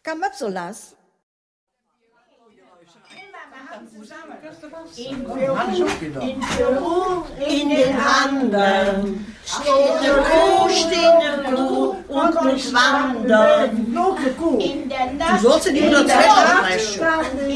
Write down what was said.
Skamazzolas. In Peru, in den Anden, steht der Kuh und muss wandern. In der Nacht, Du sollst in die Nacht